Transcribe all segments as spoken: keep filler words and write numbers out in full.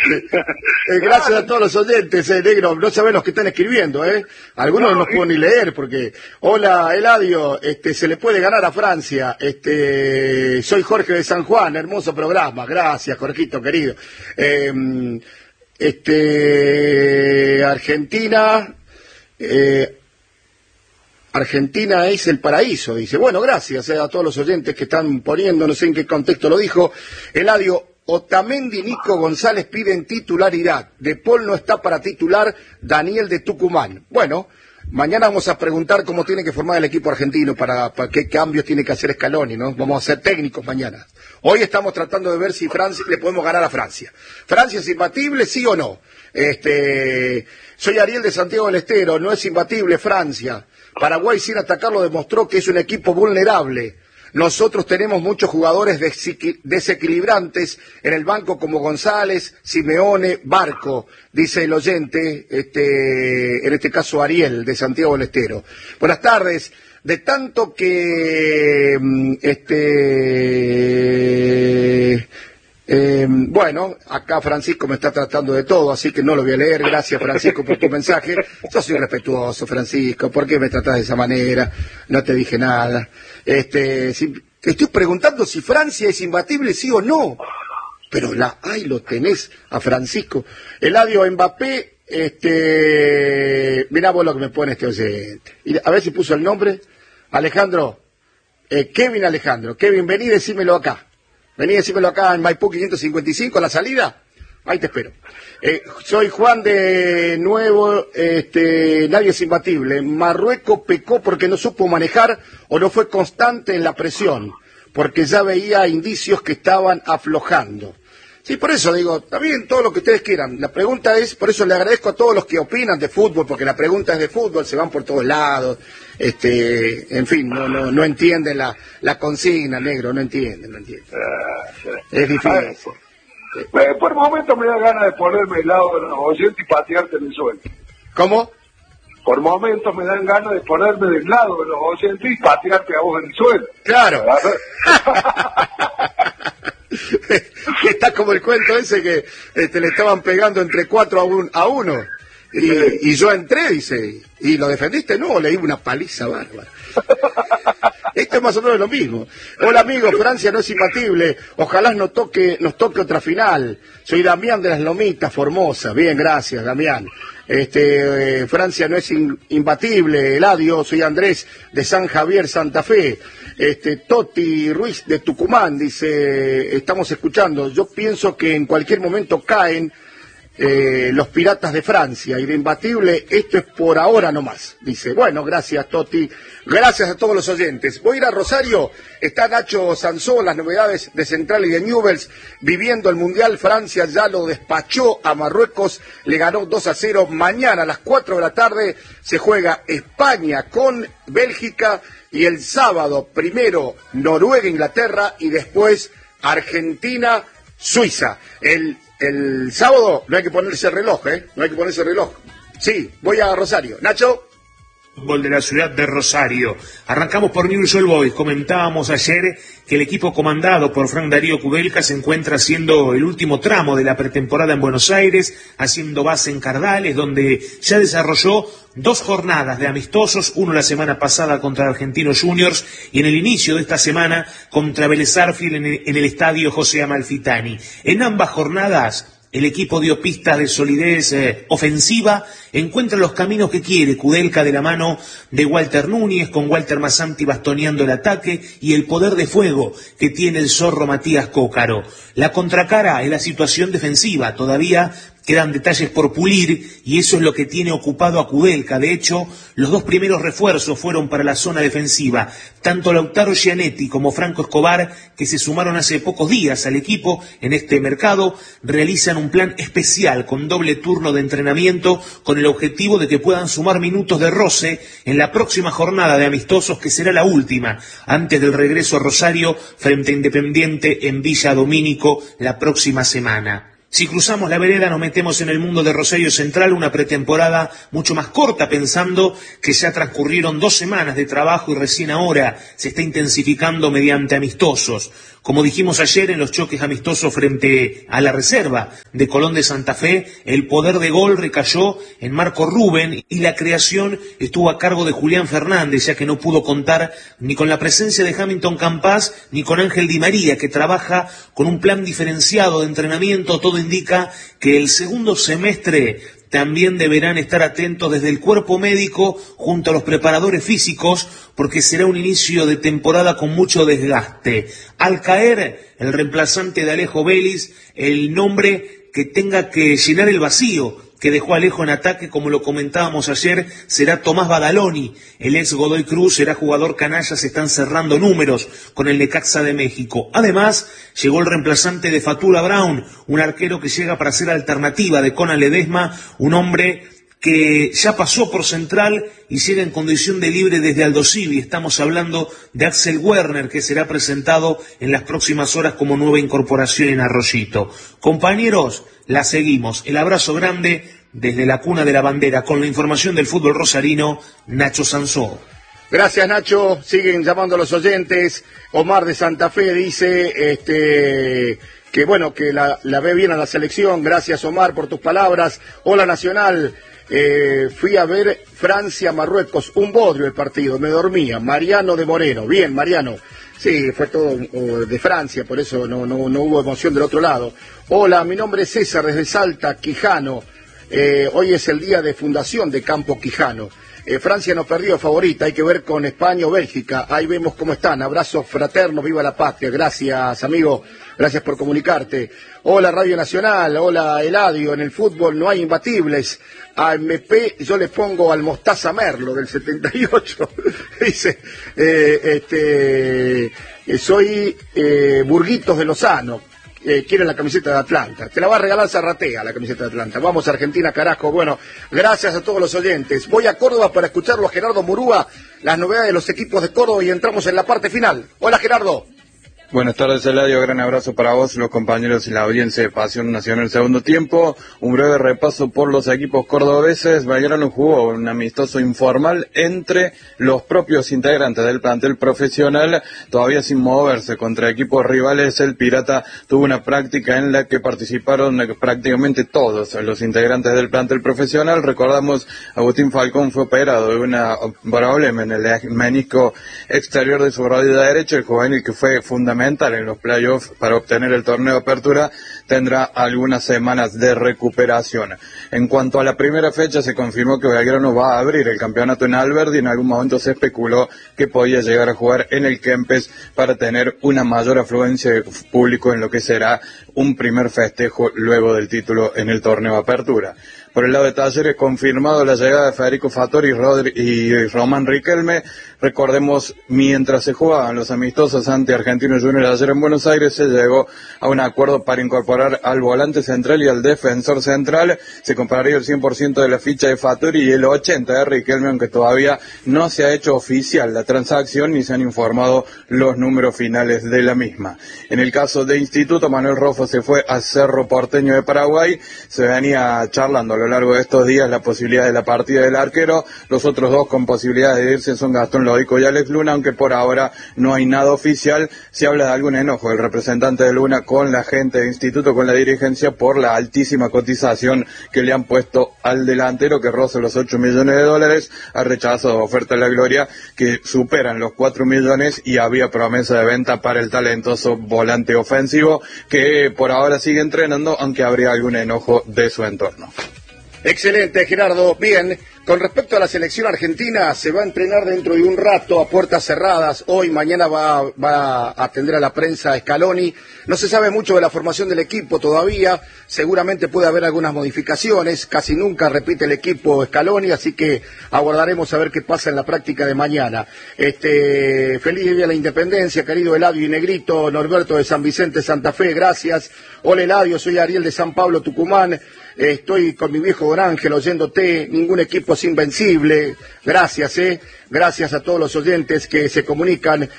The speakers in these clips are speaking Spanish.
eh, gracias a todos los oyentes, eh, negro, no saben los que están escribiendo, ¿eh? Algunos no, no puedo ni leer porque, hola Eladio, este, se le puede ganar a Francia, este, soy Jorge de San Juan, hermoso programa, gracias Jorgito querido. Eh, este, Argentina, eh, Argentina es el paraíso, dice. Bueno, gracias eh, a todos los oyentes que están poniendo, no sé en qué contexto lo dijo. Eladio, Otamendi, Nico González piden titularidad. De Paul no está para titular, Daniel de Tucumán. Bueno, mañana vamos a preguntar cómo tiene que formar el equipo argentino, para, para qué cambios tiene que hacer Scaloni, ¿no? Vamos a ser técnicos mañana. Hoy estamos tratando de ver si Francia le podemos ganar a Francia. ¿Francia es imbatible, sí o no? Este, soy Ariel de Santiago del Estero, no es imbatible Francia. Paraguay sin atacarlo demostró que es un equipo vulnerable. Nosotros tenemos muchos jugadores desequilibrantes en el banco como González, Simeone, Barco, dice el oyente, este, en este caso Ariel de Santiago del Estero. Buenas tardes. De tanto que este Eh, bueno, acá Francisco me está tratando de todo, así que no lo voy a leer. Gracias, Francisco, por tu mensaje. Yo soy respetuoso, Francisco. ¿Por qué me tratás de esa manera? No te dije nada. Este, si, te estoy preguntando si Francia es imbatible, sí o no. Pero la, ahí lo tenés a Francisco. Eladio Mbappé, este, mirá vos lo que me pone este oyente. Y a ver si puso el nombre. Alejandro, eh, Kevin Alejandro. Kevin, vení, decímelo acá. Vení, decímelo acá en Maipú quinientos cincuenta y cinco, a la salida. Ahí te espero. Eh, soy Juan de Nuevo, este, nadie es imbatible. Marruecos pecó porque no supo manejar o no fue constante en la presión, porque ya veía indicios que estaban aflojando. Sí, por eso digo, también todo lo que ustedes quieran. La pregunta es, por eso le agradezco a todos los que opinan de fútbol, porque la pregunta es de fútbol, se van por todos lados. Este, en fin, no, no, no entienden la, la consigna, negro, no entienden, no entienden. Es difícil. Eh, por momentos me da ganas de ponerme al lado de los oyentes y patearte en el suelo. ¿Cómo? Por momentos me dan ganas de ponerme del lado de los oyentes y patearte a vos en el suelo. Claro. Está como el cuento ese que este, le estaban pegando entre cuatro a, un, a uno. Y, y yo entré, dice, ¿y lo defendiste? No, le di una paliza bárbara. Esto es más o menos lo mismo. Hola amigos, Francia no es imbatible. Ojalá nos toque, nos toque otra final. Soy Damián de las Lomitas, Formosa. Bien, gracias, Damián. Este, eh, Francia no es in, imbatible. Eladio, soy Andrés de San Javier, Santa Fe. Este, Toti Ruiz de Tucumán dice, estamos escuchando. Yo pienso que en cualquier momento caen Eh, los Piratas de Francia, y de imbatible esto es por ahora nomás, dice. Bueno, gracias Toti, gracias a todos los oyentes. Voy a ir a Rosario, está Nacho Sansón, las novedades de Central y de Newell's, viviendo el Mundial. Francia ya lo despachó a Marruecos, le ganó dos a cero. Mañana a las cuatro de la tarde se juega España con Bélgica, y el sábado primero Noruega, Inglaterra, y después Argentina, Suiza. El El sábado no hay que ponerse reloj, ¿eh? No hay que ponerse reloj. Sí, voy a Rosario. Nacho. Fútbol de la ciudad de Rosario. Arrancamos por Newell's Old Boys. Comentábamos ayer que el equipo comandado por Frank Darío Kudelka se encuentra haciendo el último tramo de la pretemporada en Buenos Aires, haciendo base en Cardales, donde ya desarrolló dos jornadas de amistosos, uno la semana pasada contra Argentinos Juniors y en el inicio de esta semana contra Vélez Sarsfield en el, en el estadio José Amalfitani. En ambas jornadas el equipo dio pistas de solidez eh, ofensiva, encuentra los caminos que quiere Kudelka de la mano de Walter Núñez, con Walter Masanti bastoneando el ataque, y el poder de fuego que tiene el zorro Matías Cócaro. La contracara es la situación defensiva, todavía quedan detalles por pulir, y eso es lo que tiene ocupado a Kudelka. De hecho, los dos primeros refuerzos fueron para la zona defensiva, tanto Lautaro Gianetti como Franco Escobar, que se sumaron hace pocos días al equipo en este mercado, realizan un plan especial con doble turno de entrenamiento, con el objetivo de que puedan sumar minutos de roce en la próxima jornada de amistosos, que será la última, antes del regreso a Rosario frente a Independiente en Villa Domínico la próxima semana. Si cruzamos la vereda nos metemos en el mundo de Rosario Central, una pretemporada mucho más corta, pensando que ya transcurrieron dos semanas de trabajo y recién ahora se está intensificando mediante amistosos. Como dijimos ayer en los choques amistosos frente a la reserva de Colón de Santa Fe, el poder de gol recayó en Marco Rubén y la creación estuvo a cargo de Julián Fernández, ya que no pudo contar ni con la presencia de Hamilton Campas ni con Ángel Di María, que trabaja con un plan diferenciado de entrenamiento. Todo indica que el segundo semestre también deberán estar atentos desde el cuerpo médico junto a los preparadores físicos, porque será un inicio de temporada con mucho desgaste. Al caer el reemplazante de Alejo Vélez, el nombre que tenga que llenar el vacío que dejó Alejo en ataque, como lo comentábamos ayer, será Tomás Badaloni. El ex Godoy Cruz será jugador canalla, se están cerrando números con el Necaxa de México. Además, llegó el reemplazante de Fatula Brown, un arquero que llega para ser alternativa de Conan Ledesma, un hombre que ya pasó por Central y llega en condición de libre desde Aldo Civi. Estamos hablando de Axel Werner, que será presentado en las próximas horas como nueva incorporación en Arroyito. Compañeros, la seguimos. El abrazo grande desde la cuna de la bandera. Con la información del fútbol rosarino, Nacho Sansó. Gracias, Nacho. Siguen llamando a los oyentes. Omar de Santa Fe dice este que bueno, que la, la ve bien a la selección. Gracias, Omar, por tus palabras. Hola, Nacional. Eh, fui a ver Francia-Marruecos, un bodrio el partido, me dormía. Mariano de Moreno. Bien, Mariano. Sí, fue todo uh, de Francia, por eso no, no, no hubo emoción del otro lado. Hola, mi nombre es César, desde Salta, Quijano. Eh, hoy es el día de fundación de Campo Quijano. Eh, Francia no perdió, favorita, hay que ver con España o Bélgica. Ahí vemos cómo están. Abrazos fraternos, viva la patria. Gracias, amigo. Gracias por comunicarte. Hola, Radio Nacional. Hola, Eladio. En el fútbol no hay imbatibles. A M P yo le pongo al Mostaza Merlo del setenta y ocho. Dice, eh, este, eh, soy eh, Burguitos de Lozano. Eh, quiere la camiseta de Atlanta. Te la va a regalar Zarratea, la camiseta de Atlanta. Vamos, Argentina, carajo. Bueno, gracias a todos los oyentes. Voy a Córdoba para escucharlo a Gerardo Murúa, las novedades de los equipos de Córdoba, y entramos en la parte final. Hola, Gerardo. Buenas tardes, Eladio. Gran abrazo para vos, los compañeros y la audiencia de Pasión Nacional. Segundo tiempo, un breve repaso por los equipos cordobeses. Belgrano jugó un amistoso informal entre los propios integrantes del plantel profesional, todavía sin moverse contra equipos rivales. El Pirata tuvo una práctica en la que participaron prácticamente todos los integrantes del plantel profesional. Recordamos, Agustín Falcón fue operado de una problema en el menisco exterior de su rodilla derecha. El juvenil, que fue fundamental en los playoffs para obtener el torneo de apertura, tendrá algunas semanas de recuperación. En cuanto a la primera fecha, se confirmó que Belgrano va a abrir el campeonato en Alberdi. En algún momento se especuló que podía llegar a jugar en el Kempes para tener una mayor afluencia de público en lo que será un primer festejo luego del título en el torneo de apertura. Por el lado de Talleres, confirmado la llegada de Federico Fattori y, Rodri y Román Riquelme. Recordemos, mientras se jugaban los amistosos ante Argentinos Juniors ayer en Buenos Aires, se llegó a un acuerdo para incorporar al volante central y al defensor central. Se compraría el cien por ciento de la ficha de Fattori y el ochenta por ciento de Riquelme, aunque todavía no se ha hecho oficial la transacción ni se han informado los números finales de la misma. En el caso de Instituto, Manuel Rofo se fue a Cerro Porteño de Paraguay. Se venía charlando a lo largo de estos días la posibilidad de la partida del arquero. Los otros dos con posibilidades de irse son Gastón Lodico y Alex Luna, aunque por ahora no hay nada oficial. Se habla de algún enojo del representante de Luna con la gente de Instituto, con la dirigencia, por la altísima cotización que le han puesto al delantero, que roza los ocho millones de dólares. Ha rechazado oferta de la Gloria que superan los cuatro millones, y había promesa de venta para el talentoso volante ofensivo, que por ahora sigue entrenando, aunque habría algún enojo de su entorno. Excelente, Gerardo. Bien, con respecto a la selección argentina, se va a entrenar dentro de un rato a puertas cerradas. Hoy, mañana va, va a atender a la prensa Scaloni. No se sabe mucho de la formación del equipo todavía. Seguramente puede haber algunas modificaciones. Casi nunca repite el equipo Scaloni, así que aguardaremos a ver qué pasa en la práctica de mañana. Este, feliz día de la Independencia, querido Eladio y Negrito. Norberto de San Vicente, Santa Fe, gracias. Hola, Eladio, soy Ariel de San Pablo, Tucumán. Estoy con mi viejo Don Ángel oyéndote. Ningún equipo es invencible. Gracias, eh. Gracias a todos los oyentes que se comunican, eh,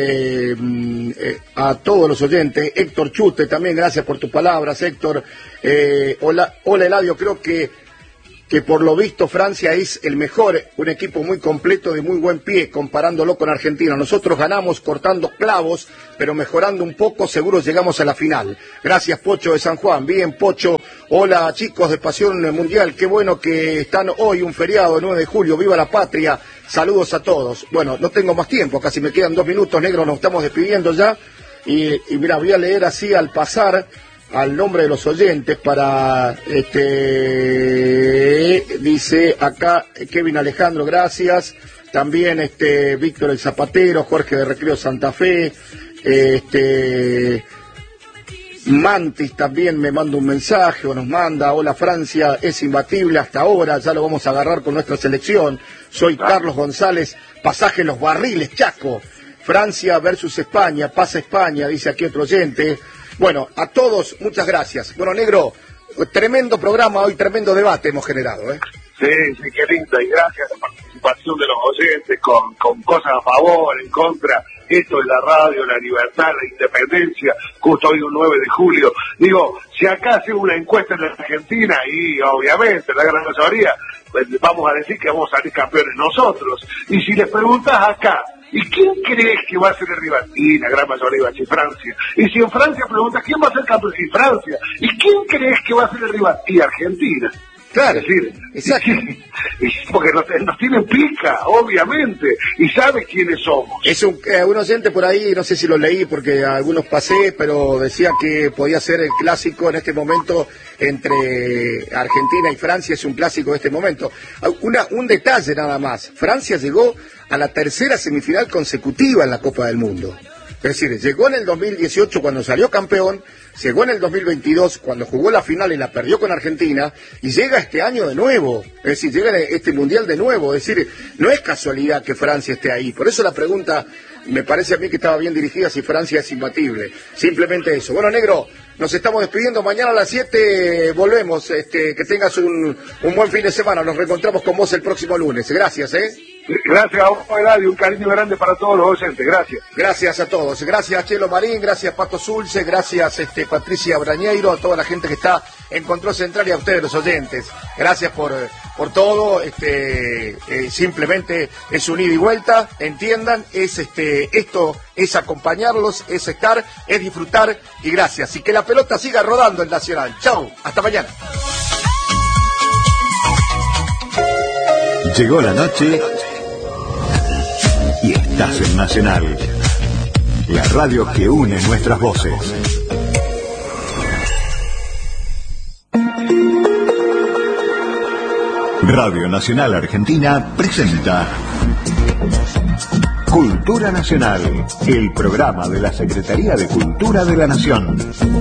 eh, a todos los oyentes. Héctor Chute también, gracias por tus palabras, Héctor. Eh, hola, hola, Eladio, creo que que por lo visto Francia es el mejor, un equipo muy completo, de muy buen pie, comparándolo con Argentina. Nosotros ganamos cortando clavos, pero mejorando un poco, seguro llegamos a la final. Gracias, Pocho de San Juan. Bien, Pocho. Hola, chicos de Pasión Mundial. Qué bueno que están hoy, un feriado, nueve de julio. ¡Viva la patria! Saludos a todos. Bueno, no tengo más tiempo, casi me quedan dos minutos, negro, nos estamos despidiendo ya. Y, y mira, voy a leer así al pasar al nombre de los oyentes para, este, dice acá Kevin Alejandro, gracias. También este Víctor el Zapatero, Jorge de Recreo Santa Fe, este Mantis también me manda un mensaje o nos manda, hola Francia, es imbatible hasta ahora, ya lo vamos a agarrar con nuestra selección. Soy Carlos González, pasaje Los Barriles, Chaco. Francia versus España, pasa España, dice aquí otro oyente. Bueno, a todos, muchas gracias. Bueno, negro, tremendo programa hoy, tremendo debate hemos generado, ¿eh? Sí, sí, qué lindo, y gracias a la participación de los oyentes con, con cosas a favor, en contra. Esto es la radio, la libertad, la independencia, justo hoy un nueve de julio. Digo, si acá hacemos una encuesta en la Argentina, y obviamente la gran mayoría, pues, vamos a decir que vamos a salir campeones nosotros. Y si les preguntas acá, ¿y quién crees que va a ser el rival? Y la gran mayoría va a ser Francia. Y si en Francia preguntas, ¿quién va a ser campeón? Y Francia. ¿Y quién crees que va a ser el rival? Y Argentina. Claro, es decir, exacto. Porque nos, nos tienen pica, obviamente, y sabe quiénes somos. Es un, eh, un oyente por ahí, no sé si lo leí porque algunos pasé, pero decía que podía ser el clásico en este momento entre Argentina y Francia, es un clásico de este momento. Una, un detalle nada más, Francia llegó a la tercera semifinal consecutiva en la Copa del Mundo. Es decir, llegó en el dos mil dieciocho cuando salió campeón, llegó en el dos mil veintidós cuando jugó la final y la perdió con Argentina, y llega este año de nuevo, es decir, llega este Mundial de nuevo, es decir, no es casualidad que Francia esté ahí. Por eso la pregunta me parece a mí que estaba bien dirigida, si Francia es imbatible, simplemente eso. Bueno, negro, nos estamos despidiendo, mañana a las siete volvemos, este, que tengas un, un buen fin de semana, nos reencontramos con vos el próximo lunes, gracias, ¿eh? Gracias a vos, Eladio, un cariño grande para todos los oyentes, gracias. Gracias a todos, gracias Chelo Marín, gracias Pato Zulce, gracias este, Patricia Brañeiro, a toda la gente que está en Control Central y a ustedes los oyentes. Gracias por, por todo, este, eh, simplemente es un ida y vuelta, entiendan, es este, esto es acompañarlos, es estar, es disfrutar y gracias. Y que la pelota siga rodando en Nacional. Chau, hasta mañana. Llegó la noche y estás en Nacional, la radio que une nuestras voces. Radio Nacional Argentina presenta Cultura Nacional, el programa de la Secretaría de Cultura de la Nación.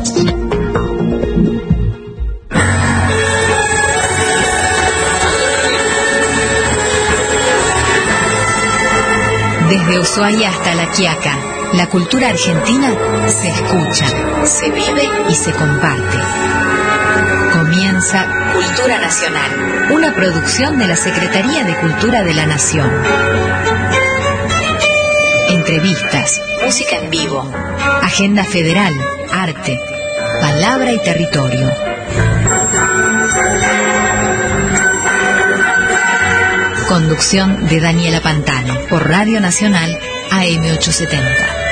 Desde Ushuaia hasta La Quiaca, la cultura argentina se escucha, se vive y se comparte. Comienza Cultura Nacional, una producción de la Secretaría de Cultura de la Nación. Entrevistas, música en vivo, agenda federal, arte, palabra y territorio. Conducción de Daniela Pantano por Radio Nacional A M ochocientos setenta.